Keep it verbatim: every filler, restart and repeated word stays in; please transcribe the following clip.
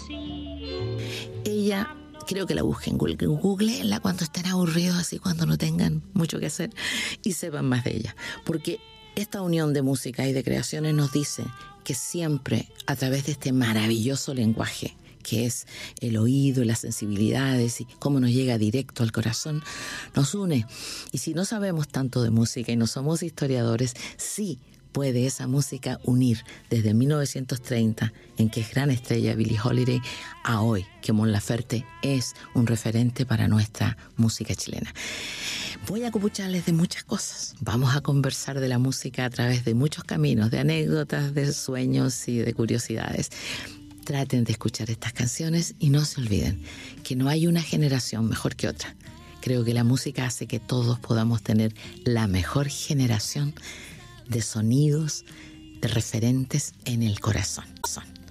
Ella, creo que la busquen, googleenla cuando estén aburridos, así cuando no tengan mucho que hacer, y sepan más de ella. Porque esta unión de música y de creaciones nos dice que siempre, a través de este maravilloso lenguaje, que es el oído y las sensibilidades y cómo nos llega directo al corazón, nos une. Y si no sabemos tanto de música y no somos historiadores, sí puede esa música unir desde mil novecientos treinta, en que es gran estrella Billie Holiday, a hoy, que Mon Laferte es un referente para nuestra música chilena. Voy a copucharles de muchas cosas. Vamos a conversar de la música a través de muchos caminos, de anécdotas, de sueños y de curiosidades. Traten de escuchar estas canciones y no se olviden que no hay una generación mejor que otra. Creo que la música hace que todos podamos tener la mejor generación de sonidos, de referentes en el corazón.